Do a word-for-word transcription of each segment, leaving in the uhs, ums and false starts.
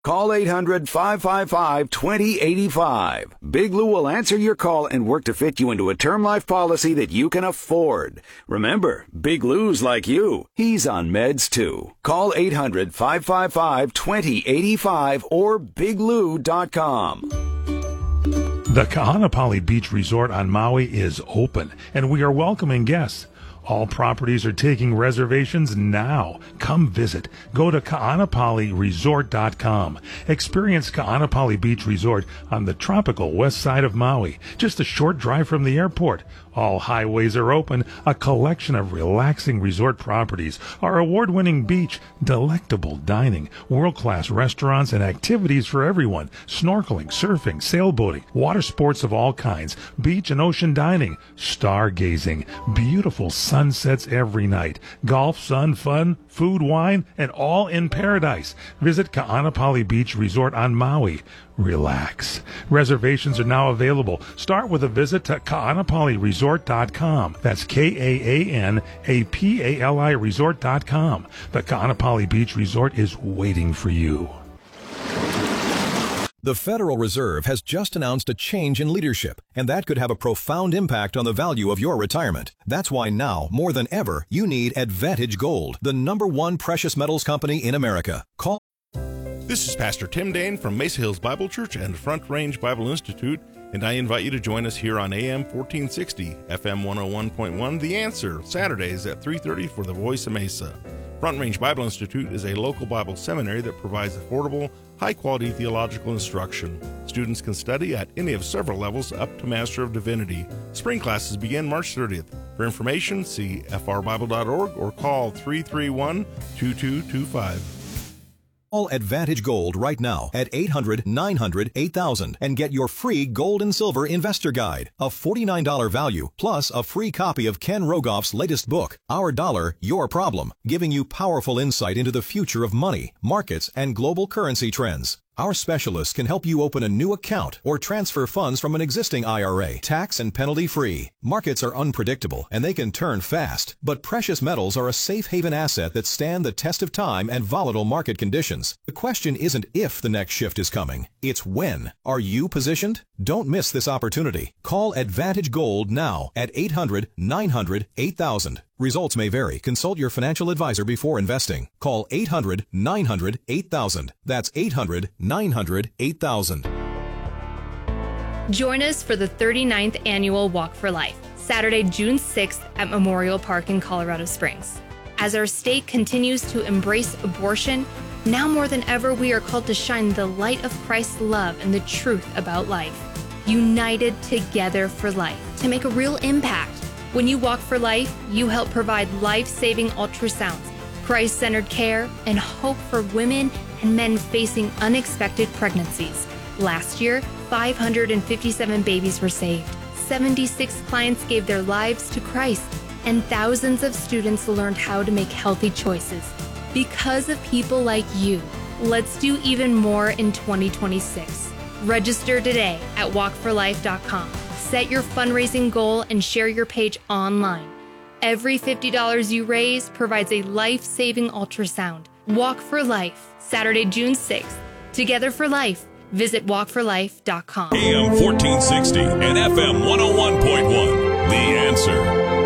Call eight hundred, five five five, two zero eight five. Big Lou will answer your call and work to fit you into a term life policy that you can afford. Remember, Big Lou's like you. He's on meds too. Call eight hundred, five five five, two zero eight five or big lou dot com. The Kahanapali Beach Resort on Maui is open, and we are welcoming guests. All properties are taking reservations now. Come visit. Go to kaanapali resort dot com. Experience Kaanapali Beach Resort on the tropical west side of Maui, just a short drive from the airport. All highways are open, a collection of relaxing resort properties, our award-winning beach, delectable dining, world-class restaurants and activities for everyone, snorkeling, surfing, sailboating, water sports of all kinds, beach and ocean dining, stargazing, beautiful sunsets every night, golf, sun, fun, food, wine, and all in paradise. Visit Kaanapali Beach Resort on Maui. Relax. Reservations are now available. Start with a visit to kaanapali resort dot com. That's K A A N A P A L I resort dot com. The Kaanapali Beach Resort is waiting for you. The Federal Reserve has just announced a change in leadership, and that could have a profound impact on the value of your retirement. That's why now, more than ever, you need Advantage Gold, the number one precious metals company in America. Call. This is Pastor Tim Dane from Mesa Hills Bible Church and Front Range Bible Institute, and I invite you to join us here on A M fourteen sixty, F M one oh one point one, The Answer, Saturdays at three thirty for the Voice of Mesa. Front Range Bible Institute is a local Bible seminary that provides affordable, high-quality theological instruction. Students can study at any of several levels up to Master of Divinity. Spring classes begin March thirtieth. For information, see f r bible dot org or call three three one, two two two five. Call Advantage Gold right now at eight hundred, nine hundred, eight thousand and get your free Gold and Silver Investor Guide, a forty-nine dollars value, plus a free copy of Ken Rogoff's latest book, Our Dollar, Your Problem, giving you powerful insight into the future of money, markets, and global currency trends. Our specialists can help you open a new account or transfer funds from an existing I R A, tax and penalty free. Markets are unpredictable and they can turn fast, but precious metals are a safe haven asset that stand the test of time and volatile market conditions. The question isn't if the next shift is coming, it's when. Are you positioned? Don't miss this opportunity. Call Advantage Gold now at eight hundred, nine hundred, eight thousand. Results may vary. Consult your financial advisor before investing. Call eight hundred, nine hundred, eight thousand. That's eight hundred, nine hundred, eight thousand. Join us for the thirty-ninth Annual Walk for Life, Saturday, June sixth at Memorial Park in Colorado Springs. As our state continues to embrace abortion, now more than ever we are called to shine the light of Christ's love and the truth about life. United together for life to make a real impact. When you walk for life, you help provide life-saving ultrasounds, Christ-centered care, and hope for women and men facing unexpected pregnancies. Last year, five hundred fifty-seven babies were saved, seventy-six clients gave their lives to Christ, and thousands of students learned how to make healthy choices. Because of people like you, let's do even more in twenty twenty-six. Register today at walk for life dot com. Set your fundraising goal and share your page online. Every fifty dollars you raise provides a life-saving ultrasound. Walk for Life, Saturday, June sixth. Together for Life. Visit walk for life dot com. A M fourteen sixty and F M one oh one point one. The Answer.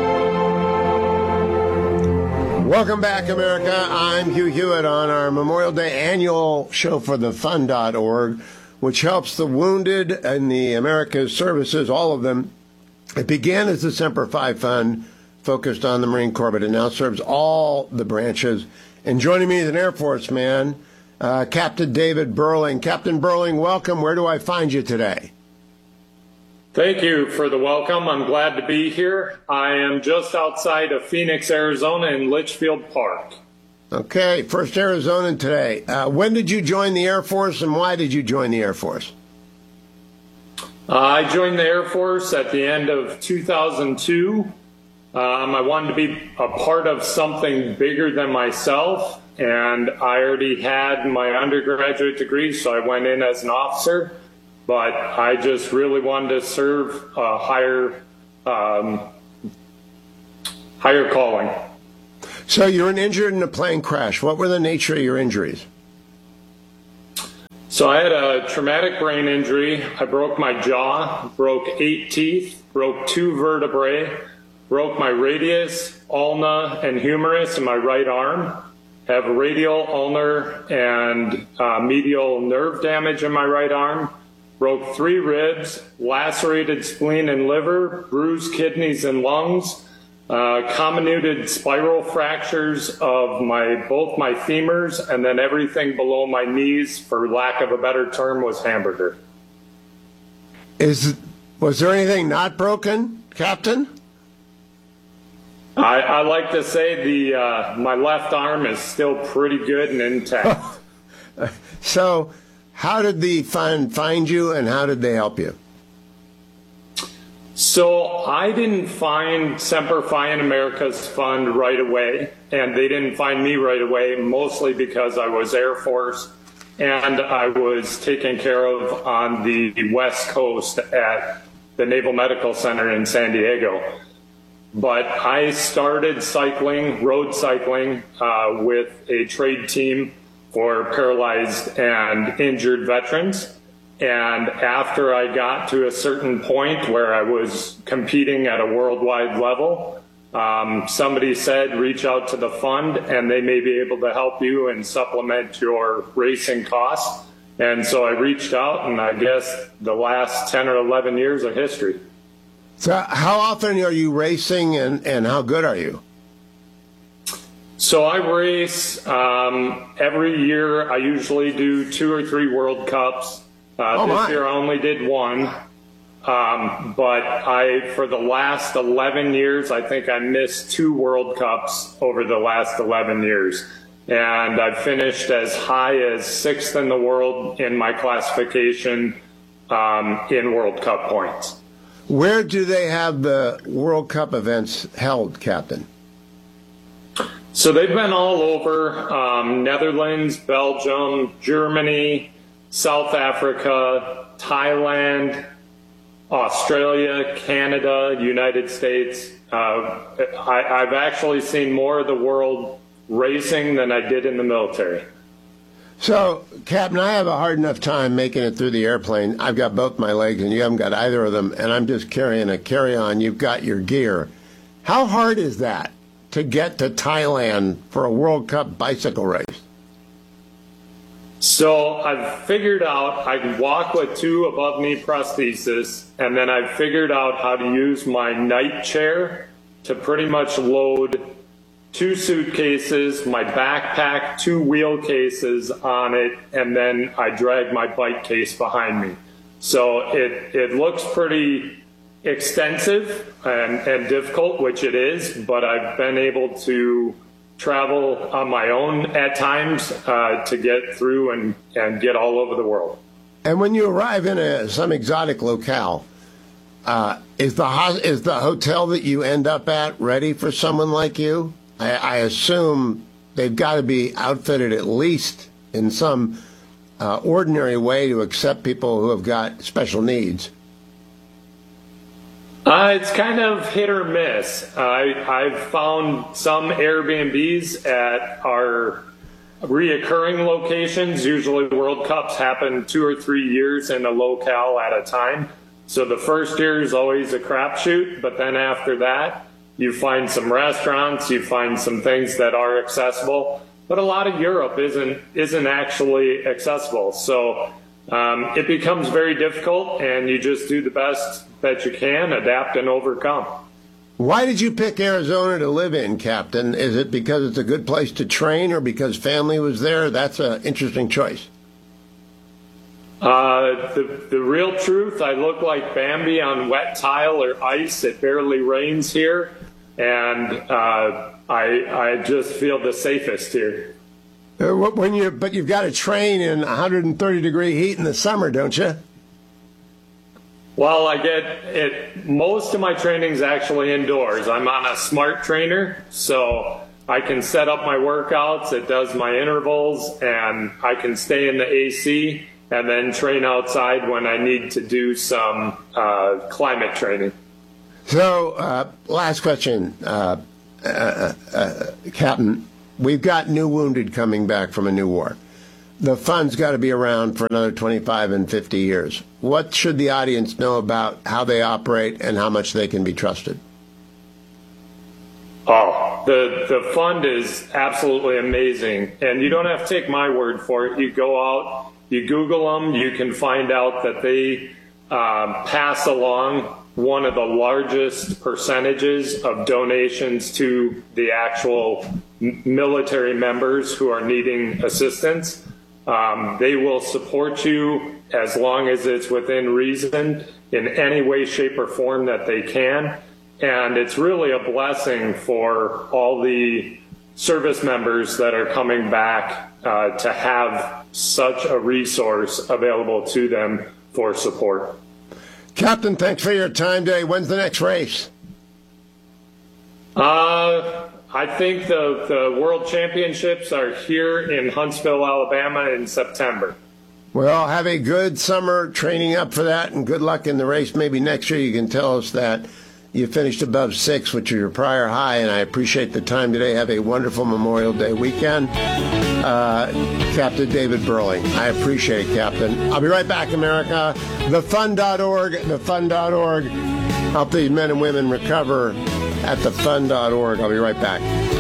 Welcome back, America. I'm Hugh Hewitt on our Memorial Day annual show for the fund dot org, which helps the wounded and the America's services, all of them. It began as the Semper Fi Fund, focused on the Marine Corps, but it now serves all the branches. And joining me is an Air Force man, uh, Captain David Burling. Captain Burling, welcome. Where do I find you today? Thank you for the welcome. I'm glad to be here. I am just outside of Phoenix, Arizona in Litchfield Park. Okay, first Arizonan today. Uh, when did you join the Air Force and why did you join the Air Force? Uh, I joined the Air Force at the end of two thousand two. Um, I wanted to be a part of something bigger than myself, and I already had my undergraduate degree, so I went in as an officer. But I just really wanted to serve a higher, um, higher calling. So you were injured in a plane crash. What were the nature of your injuries? So I had a traumatic brain injury. I broke my jaw, broke eight teeth, broke two vertebrae, broke my radius, ulna, and humerus in my right arm, have radial, ulnar, and uh, medial nerve damage in my right arm, broke three ribs, lacerated spleen and liver, bruised kidneys and lungs, uh, comminuted spiral fractures of my both my femurs, and then everything below my knees, for lack of a better term, was hamburger. Is was there anything not broken, Captain? I, I like to say the uh, my left arm is still pretty good and intact. So, how did the fund find you, and how did they help you? So I didn't find Semper Fi in America's fund right away, and they didn't find me right away, mostly because I was Air Force and I was taken care of on the West Coast at the Naval Medical Center in San Diego. But I started cycling, road cycling, uh, with a trade team for paralyzed and injured veterans. And after I got to a certain point where I was competing at a worldwide level, um, somebody said, reach out to the fund and they may be able to help you and supplement your racing costs. And so I reached out, and I guess the last ten or eleven years of history. So how often are you racing, and, and how good are you? So I race um, every year. I usually do two or three World Cups. Uh, oh this my. year I only did one, um, but I, for the last eleven years, I think I missed two World Cups over the last eleven years. And I finished as high as sixth in the world in my classification um, in World Cup points. Where do they have the World Cup events held, Captain? So they've been all over, um, Netherlands, Belgium, Germany, South Africa, Thailand, Australia, Canada, United States. Uh, I, I've actually seen more of the world racing than I did in the military. So, Captain, I have a hard enough time making it through the airplane. I've got both my legs, and you haven't got either of them, and I'm just carrying a carry-on. You've got your gear. How hard is that to get to Thailand for a World Cup bicycle race? So I've figured out I can walk with two above-knee prostheses, and then I've figured out how to use my night chair to pretty much load two suitcases, my backpack, two wheel cases on it, and then I drag my bike case behind me. So it, it looks pretty extensive and, and difficult, which it is, but I've been able to travel on my own at times uh, to get through and, and get all over the world. And when you arrive in a, some exotic locale, uh, is the ho- is the hotel that you end up at ready for someone like you? I, I assume they've got to be outfitted at least in some uh, ordinary way to accept people who have got special needs. Uh, it's kind of hit or miss. Uh, I, I've found some Airbnbs at our reoccurring locations. Usually World Cups happen two or three years in a locale at a time. So the first year is always a crapshoot, but then after that, you find some restaurants, you find some things that are accessible. But a lot of Europe isn't isn't actually accessible. So um, it becomes very difficult, and you just do the best that you can, adapt and overcome. Why did you pick Arizona to live in, Captain? Is it because it's a good place to train, or because family was there? That's an interesting choice. Uh, the, the real truth, I look like Bambi on wet tile or ice. It barely rains here, and uh, I, I just feel the safest here. Uh, when you, but you've got to train in one hundred thirty degree heat in the summer, don't you? Well, I get it. Most of my training is actually indoors. I'm on a smart trainer, so I can set up my workouts. It does my intervals, and I can stay in the A C and then train outside when I need to do some uh, climate training. So, uh, last question, uh, uh, uh, Captain. We've got new wounded coming back from a new war. the fund's got to be around for another twenty-five and fifty years. What should the audience know about how they operate and how much they can be trusted? Oh, the, the fund is absolutely amazing. And you don't have to take my word for it. You go out, you Google them, you can find out that they uh, pass along one of the largest percentages of donations to the actual military members who are needing assistance. Um, they will support you as long as it's within reason in any way, shape, or form that they can. And it's really a blessing for all the service members that are coming back uh, to have such a resource available to them for support. Captain, thanks for your time today. When's the next race? Uh, I think the, the World Championships are here in Huntsville, Alabama in September. Well, have a good summer training up for that, and good luck in the race. Maybe next year you can tell us that you finished above six, which is your prior high, and I appreciate the time today. Have a wonderful Memorial Day weekend. Uh, Captain David Burling, I appreciate it, Captain. I'll be right back, America. the fund dot org, the fund dot org. Help these men and women recover at the fund dot org. I'll be right back.